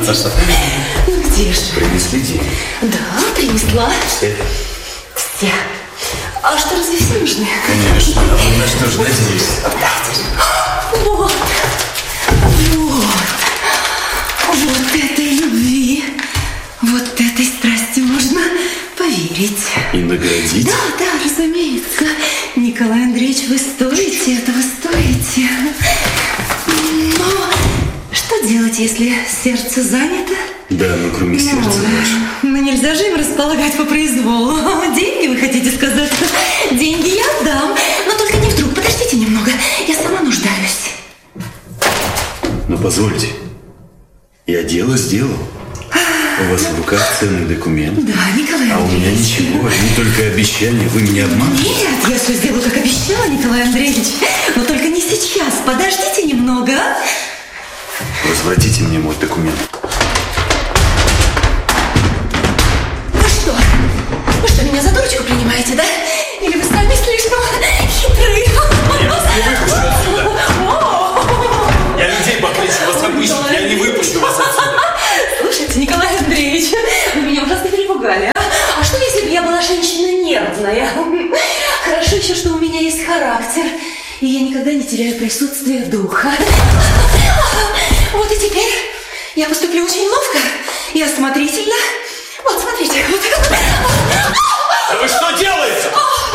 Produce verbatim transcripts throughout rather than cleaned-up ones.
Наташа. Ну где же? Принесли деньги? Да, принесла. Все? Все. А что, разве все нужны? Конечно. А на что же надеюсь? Вот. Вот. Вот этой любви, вот этой страсти можно поверить. И наградить? Да, да, разумеется. Николай Андреевич, вы стоите, этого стоите. Но что делать, если сердце занято? Да, ну кроме сердца ваше. Ну нельзя же им располагать по произволу. Деньги, вы хотите сказать? Деньги я отдам. Но только не вдруг. Подождите немного. Я сама нуждаюсь. Но позвольте. Я дело сделал. У вас в руках ценный документ. Да, Николай Андреевич. А у меня ничего, одни только обещания. Вы меня обманываете? Нет, я все сделаю, как обещала, Николай Андреевич. Но только не сейчас. Подождите немного. Возвратите мне мой документ. Вы что? Вы что, меня за дурочку принимаете, да? Или вы сами слишком хитрые? Я вас не выпущу отсюда. Я людей покличу, вас обыщут. Я не выпущу вас отсюда. Слушайте, Николай Андреевич, вы меня ужасно перепугали, а? А что, если бы я была женщина нервная? Хорошо еще, что у меня есть характер, и я никогда не теряю присутствие духа. Вот и теперь я поступлю очень ловко и осмотрительно. Вот, смотрите. Вот. А вы что делаете?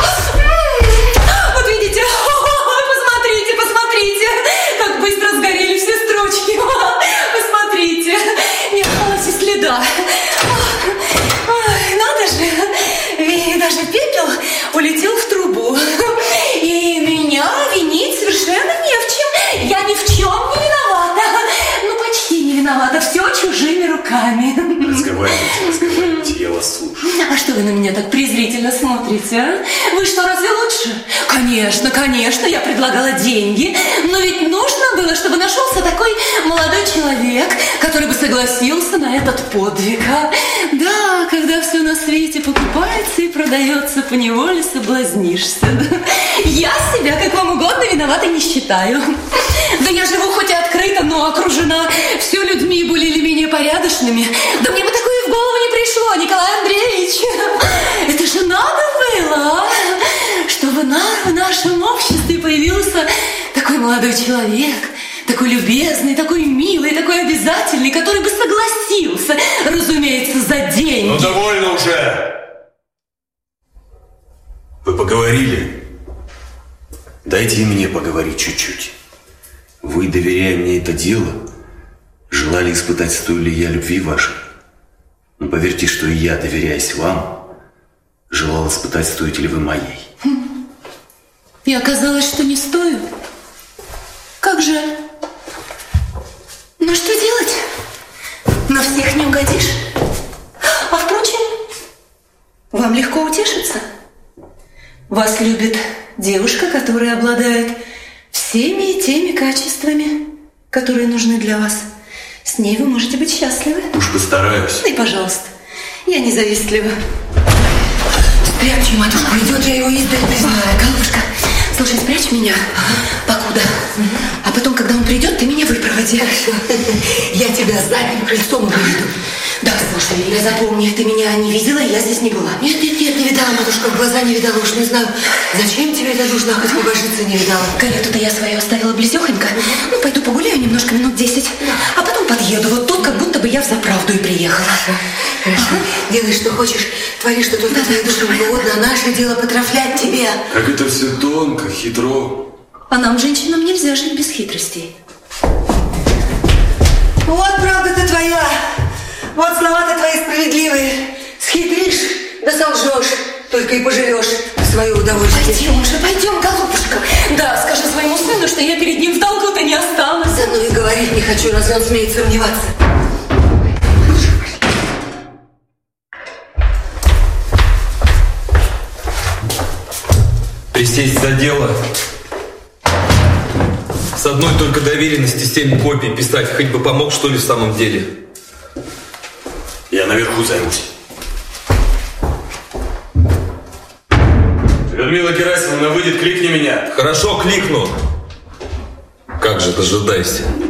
Вот видите, посмотрите, посмотрите, как быстро сгорели все строчки. Посмотрите, не осталось и следа. Ой, надо же, и даже пепел улетел в трубу. И меня винить совершенно не в чем. Я ни в чем не виновата. Ну, почти не виновата. Все чужими руками. Разговаривайте, разговаривайте, я вас слушаю. А что вы на меня так презрительно смотрите, а? Вы что, разве лучше? Конечно, конечно, я предлагала деньги, но ведь нужно было, чтобы нашелся такой молодой человек, который бы согласился на этот подвиг, а? Да, когда все на свете покупается и продается, поневоле соблазнишься. Я себя, как вам угодно, виноватой не считаю. Да я живу хоть и открыто, но окружена все людьми более или менее порядочными. Да мне бы такое в голову не пришло, Николай Андреевич. Это же надо было, а? Чтобы на, в нашем обществе появился такой молодой человек, такой любезный, такой милый, такой обязательный, который бы согласился, разумеется, за деньги. Ну, довольно уже. Вы поговорили? Дайте и мне поговорить чуть-чуть. Вы, доверяя мне это дело, желали испытать, стою ли я любви вашей. Но поверьте, что и я, доверяясь вам, желал испытать, стоите ли вы моей. И оказалось, что не стою. Как жаль. Ну что делать? На всех не угодишь. А впрочем, вам легко утешиться. Вас любит девушка, которая обладает всеми теми качествами, которые нужны для вас. С ней вы можете быть счастливы. Уж постараюсь. И, пожалуйста, я не завистлива. Спрячь, матушка, идет, я его издали признаю. Голубушка, слушай, спрячь меня, покуда. А потом, когда он придет, ты меня выпроводи. Я тебя задним крыльцом выведу. Да, слушай, я запомни, ты меня не видела, я здесь не была. Нет, нет, нет, не видала, матушка, в глаза не видала, уж не знаю, зачем тебе это нужно, хоть побожиться не видала. Карету-то я свою оставила близехонько. Ну, пойду погуляю немножко, минут десять. А потом подъеду, вот тут, как будто бы я взаправду и приехала. Хорошо, ага. Делай, что хочешь, твори, что только твоей душе угодно, а наше дело потрафлять тебя. Как это все тонко, хитро. А нам, женщинам, нельзя жить без хитростей. Вот правда-то твоя. Вот слова-то твои справедливые. Схитришь, да солжешь, только и поживешь в свое удовольствие. Пойдем же, пойдем, голубушка. Да, скажи своему сыну, что я перед ним в долгу-то не останусь. За мной и говорить не хочу, разве он смеет сомневаться. Присесть за дело. С одной только доверенности семь копий писать, хоть бы помог, что ли, в самом деле. Я наверху займусь. Людмила Герасимовна выйдет, кликни меня. Хорошо, кликну. Как же, дожидайся.